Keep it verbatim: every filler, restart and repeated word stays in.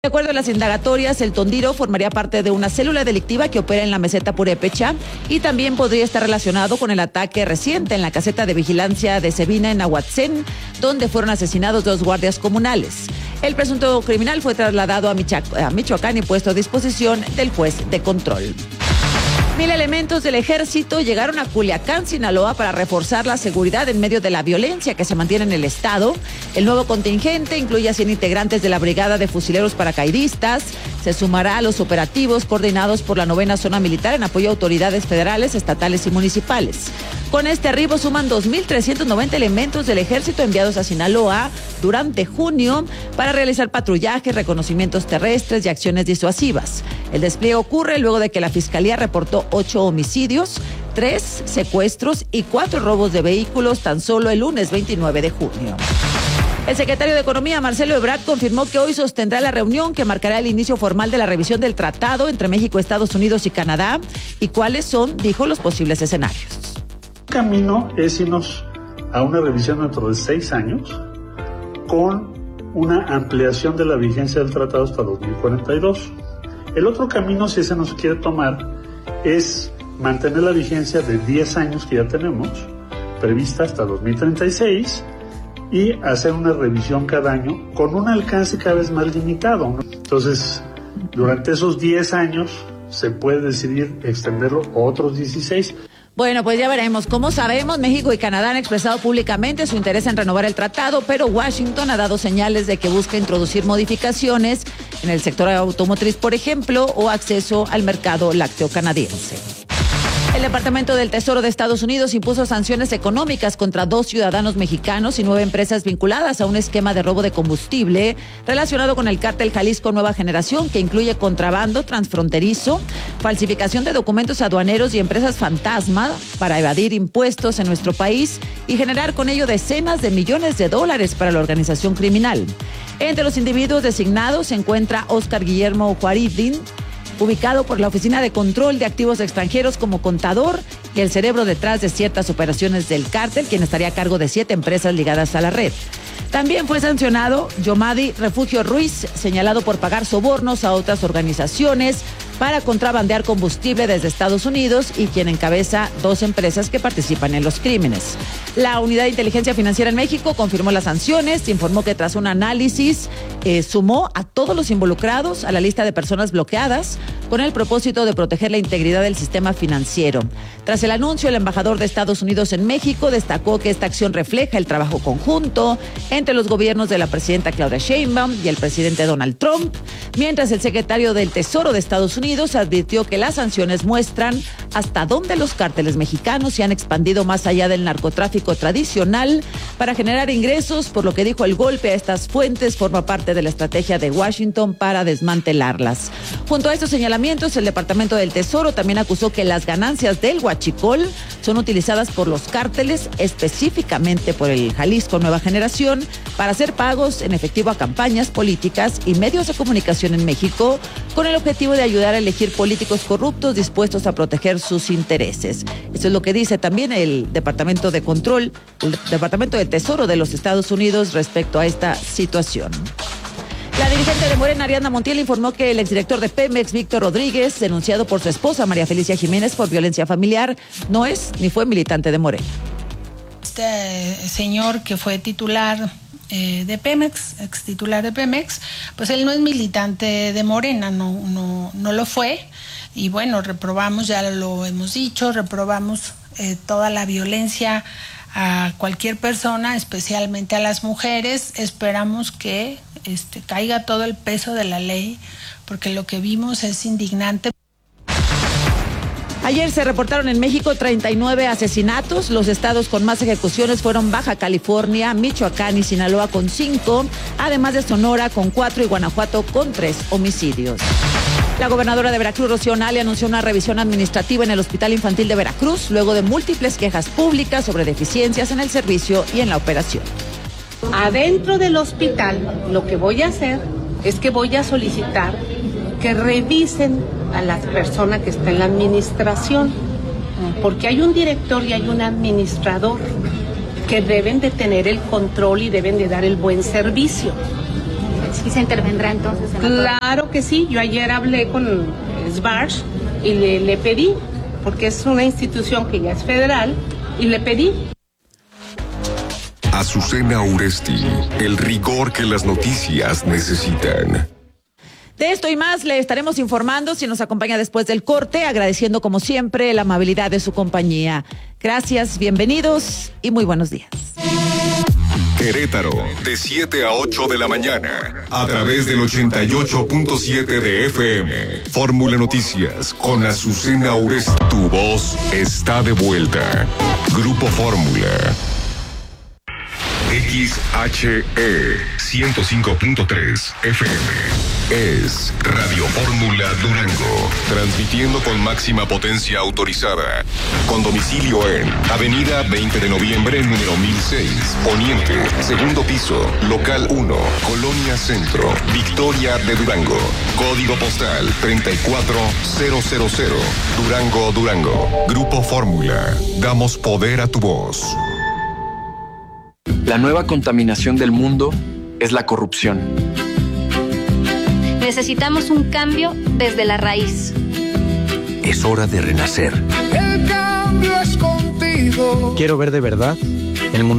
De acuerdo a las indagatorias, el Tondiro formaría parte de una célula delictiva que opera en la meseta Purépecha y también podría estar relacionado con el ataque reciente en la caseta de vigilancia de Cebina en Ahuatzén, donde fueron asesinados dos guardias comunales. El presunto criminal fue trasladado a, Michoacán, a Michoacán y puesto a disposición del juez de control. Mil elementos del ejército llegaron a Culiacán, Sinaloa, para reforzar la seguridad en medio de la violencia que se mantiene en el estado. El nuevo contingente incluye a cien integrantes de la Brigada de Fusileros Paracaidistas. Se sumará a los operativos coordinados por la novena Zona Militar en apoyo a autoridades federales, estatales y municipales. Con este arribo suman dos mil trescientos noventa elementos del ejército enviados a Sinaloa durante junio para realizar patrullajes, reconocimientos terrestres y acciones disuasivas. El despliegue ocurre luego de que la Fiscalía reportó ocho homicidios, tres secuestros y cuatro robos de vehículos tan solo el lunes veintinueve de junio. El secretario de Economía, Marcelo Ebrard, confirmó que hoy sostendrá la reunión que marcará el inicio formal de la revisión del tratado entre México, Estados Unidos y Canadá. ¿Y cuáles son, dijo, los posibles escenarios? El camino es irnos a una revisión dentro de seis años con una ampliación de la vigencia del tratado hasta dos mil cuarenta y dos. El otro camino, si se nos quiere tomar, es mantener la vigencia de diez años que ya tenemos, prevista hasta dos mil treinta y seis, y hacer una revisión cada año con un alcance cada vez más limitado, ¿no? Entonces, durante esos diez años se puede decidir extenderlo a otros dieciséis. Bueno, pues ya veremos. Como sabemos, México y Canadá han expresado públicamente su interés en renovar el tratado, pero Washington ha dado señales de que busca introducir modificaciones en el sector automotriz, por ejemplo, o acceso al mercado lácteo canadiense. El Departamento del Tesoro de Estados Unidos impuso sanciones económicas contra dos ciudadanos mexicanos y nueve empresas vinculadas a un esquema de robo de combustible relacionado con el cártel Jalisco Nueva Generación, que incluye contrabando transfronterizo, falsificación de documentos aduaneros y empresas fantasma para evadir impuestos en nuestro país y generar con ello decenas de millones de dólares para la organización criminal. Entre los individuos designados se encuentra Oscar Guillermo Juaridín, ubicado por la Oficina de Control de Activos Extranjeros como contador y el cerebro detrás de ciertas operaciones del cártel, quien estaría a cargo de siete empresas ligadas a la red. También fue sancionado Yomadi Refugio Ruiz, señalado por pagar sobornos a otras organizaciones para contrabandear combustible desde Estados Unidos y quien encabeza dos empresas que participan en los crímenes. La Unidad de Inteligencia Financiera en México confirmó las sanciones, informó que tras un análisis eh, sumó a todos los involucrados a la lista de personas bloqueadas con el propósito de proteger la integridad del sistema financiero. Tras el anuncio, el embajador de Estados Unidos en México destacó que esta acción refleja el trabajo conjunto entre los gobiernos de la presidenta Claudia Sheinbaum y el presidente Donald Trump, mientras el secretario del Tesoro de Estados Unidos advirtió que las sanciones muestran hasta dónde los cárteles mexicanos se han expandido más allá del narcotráfico tradicional para generar ingresos, por lo que dijo el golpe a estas fuentes forma parte de la estrategia de Washington para desmantelarlas. Junto a estos señalamientos, el Departamento del Tesoro también acusó que las ganancias del huachicol son utilizadas por los cárteles, específicamente por el Jalisco Nueva Generación, para hacer pagos en efectivo a campañas políticas y medios de comunicación en México, con el objetivo de ayudar a elegir políticos corruptos dispuestos a proteger sus intereses. Eso es lo que dice también el Departamento de Control, el Departamento del Tesoro de los Estados Unidos respecto a esta situación. La dirigente de Morena, Ariadna Montiel, informó que el exdirector de Pemex, Víctor Rodríguez, denunciado por su esposa, María Felicia Jiménez, por violencia familiar, no es ni fue militante de Morena. Este señor que fue titular eh, de Pemex, ex titular de Pemex, pues él no es militante de Morena, no, no, no lo fue. Y bueno, reprobamos, ya lo hemos dicho, reprobamos eh, toda la violencia a cualquier persona, especialmente a las mujeres. Esperamos que este, caiga todo el peso de la ley, porque lo que vimos es indignante. Ayer se reportaron en México treinta y nueve asesinatos. Los estados con más ejecuciones fueron Baja California, Michoacán y Sinaloa con cinco, además de Sonora con cuatro y Guanajuato con tres homicidios. La gobernadora de Veracruz, Rocío Nale, anunció una revisión administrativa en el Hospital Infantil de Veracruz, luego de múltiples quejas públicas sobre deficiencias en el servicio y en la operación. Adentro del hospital, lo que voy a hacer es que voy a solicitar que revisen a la persona que está en la administración, porque hay un director y hay un administrador que deben de tener el control y deben de dar el buen servicio. ¿Sí se intervendrá entonces en la Claro que sí. Yo ayer hablé con Sbarge y le, le pedí, porque es una institución que ya es federal, y le pedí. Azucena Uresti, el rigor que las noticias necesitan. De esto y más le estaremos informando si nos acompaña después del corte, agradeciendo como siempre la amabilidad de su compañía. Gracias, bienvenidos y muy buenos días. Querétaro, de siete a ocho de la mañana, a través del ochenta y ocho punto siete de F M. Fórmula Noticias con Azucena Uresti. Tu voz está de vuelta. Grupo Fórmula. X H E ciento cinco punto tres F M es Radio Fórmula Durango, transmitiendo con máxima potencia autorizada, con domicilio en Avenida veinte de noviembre, número mil seis, Poniente, segundo piso, local uno, Colonia Centro, Victoria de Durango, código postal treinta y cuatro mil, Durango, Durango. Grupo Fórmula, damos poder a tu voz. La nueva contaminación del mundo es la corrupción. Necesitamos un cambio desde la raíz. Es hora de renacer. El cambio es contigo. Quiero ver de verdad el mundo.